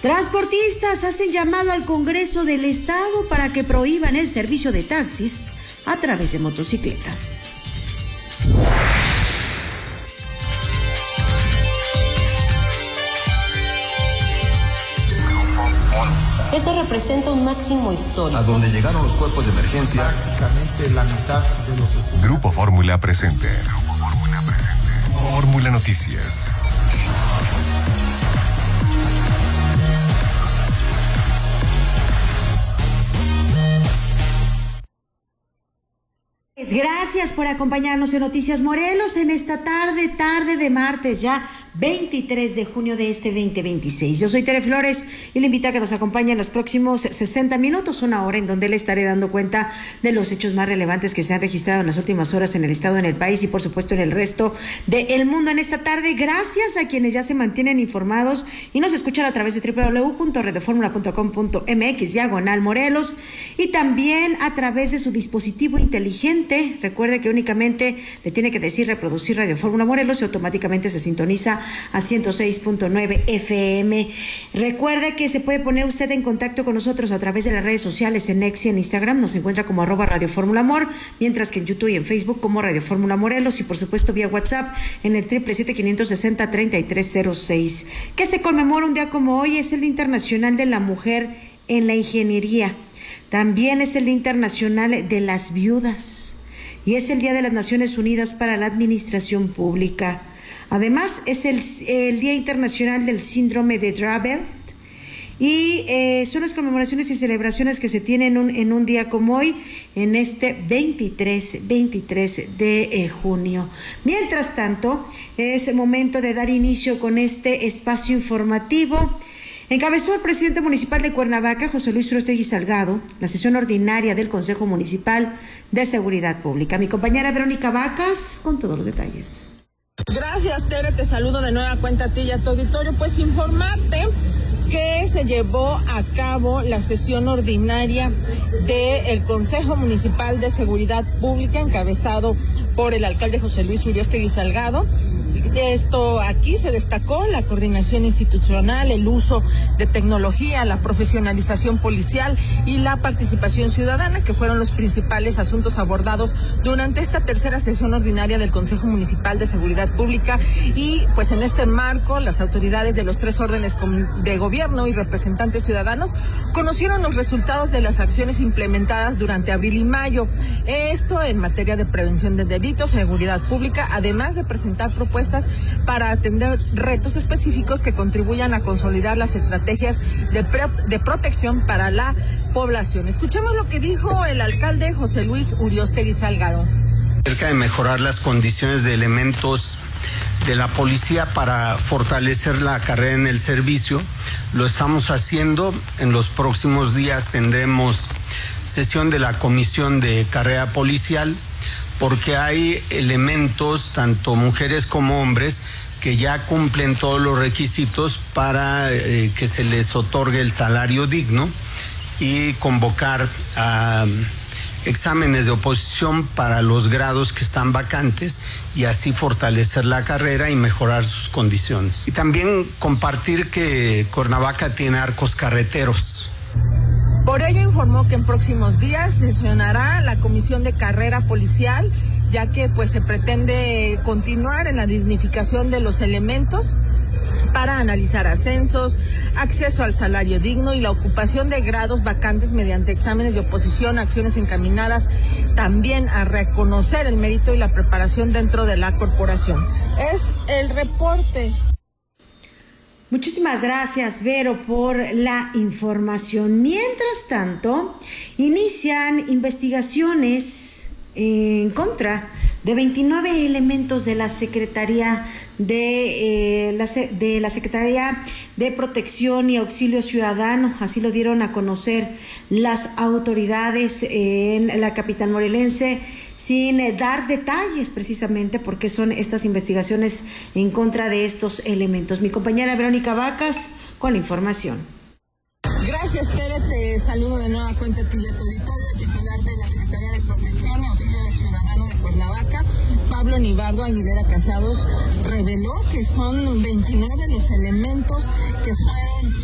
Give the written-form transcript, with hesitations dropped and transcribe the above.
Transportistas hacen llamado al Congreso del Estado para que prohíban el servicio de taxis a través de motocicletas. Esto representa un máximo histórico. A donde llegaron los cuerpos de emergencia. Prácticamente la mitad de los estudiantes. Grupo Fórmula presente. Fórmula Noticias. Gracias por acompañarnos en Noticias Morelos en esta tarde de martes, ya 23 de junio de este 2026. Yo soy Tere Flores y le invito a que nos acompañe en los próximos 60 minutos, una hora en donde le estaré dando cuenta de los hechos más relevantes que se han registrado en las últimas horas en el estado, en el país y por supuesto en el resto del mundo en esta tarde. Gracias a quienes ya se mantienen informados y nos escuchan a través de www.redeformula.com.mx/Morelos y también a través de su dispositivo inteligente. Recuerde que únicamente le tiene que decir reproducir Radio Fórmula Morelos y automáticamente se sintoniza a 106.9 FM. Recuerde que se puede poner usted en contacto con nosotros a través de las redes sociales en X y en Instagram. Nos encuentra como @Radio Fórmula Amor, mientras que en YouTube y en Facebook como Radio Fórmula Morelos y por supuesto vía WhatsApp en el 777-560-3306. Que se conmemora un día como hoy, es el Día Internacional de la Mujer en la Ingeniería. También es el Día Internacional de las Viudas y es el Día de las Naciones Unidas para la Administración Pública. Además, es el Día Internacional del Síndrome de Dravet y son las conmemoraciones y celebraciones que se tienen en un día como hoy, en este 23 de junio. Mientras tanto, es momento de dar inicio con este espacio informativo. Encabezó el presidente municipal de Cuernavaca, José Luis Uríostegui Salgado, la sesión ordinaria del Consejo Municipal de Seguridad Pública. Mi compañera Verónica Vacas con todos los detalles. Gracias, Tere, te saludo de nueva cuenta a ti y a tu auditorio. Pues informarte que se llevó a cabo la sesión ordinaria del Consejo Municipal de Seguridad Pública, encabezado por el alcalde José Luis Uríostegui Salgado. Esto aquí se destacó la coordinación institucional, el uso de tecnología, la profesionalización policial y la participación ciudadana, que fueron los principales asuntos abordados durante esta tercera sesión ordinaria del Consejo Municipal de Seguridad Pública. Y pues en este marco, las autoridades de los tres órdenes de gobierno y representantes ciudadanos conocieron los resultados de las acciones implementadas durante abril y mayo. Esto en materia de prevención de delitos, seguridad pública, además de presentar propuestas para atender retos específicos que contribuyan a consolidar las estrategias de protección para la población. Escuchemos lo que dijo el alcalde José Luis Uríostegui Salgado. Acerca de mejorar las condiciones de elementos de la policía para fortalecer la carrera en el servicio. Lo estamos haciendo. En los próximos días tendremos sesión de la Comisión de Carrera Policial, porque hay elementos, tanto mujeres como hombres, que ya cumplen todos los requisitos para que se les otorgue el salario digno, y convocar a exámenes de oposición para los grados que están vacantes y así fortalecer la carrera y mejorar sus condiciones. Y también compartir que Cuernavaca tiene arcos carreteros. Por ello informó que en próximos días sesionará la Comisión de Carrera Policial, ya que pues se pretende continuar en la dignificación de los elementos para analizar ascensos, acceso al salario digno y la ocupación de grados vacantes mediante exámenes de oposición, acciones encaminadas también a reconocer el mérito y la preparación dentro de la corporación. Es el reporte. Muchísimas gracias, Vero, por la información. Mientras tanto, inician investigaciones en contra de 29 elementos de la Secretaría de la Secretaría de Protección y Auxilio Ciudadano. Así lo dieron a conocer las autoridades en la capital morelense, sin dar detalles precisamente por qué son estas investigaciones en contra de estos elementos. Mi compañera Verónica Vacas con la información. Gracias, Tere, te saludo de nueva cuenta a ti y a tu auditorio. Titular de la Secretaría de Protección y Auxilio Ciudadano de Cuernavaca, Pablo Nibardo Aguilera Casados, reveló que son 29 los elementos que fueron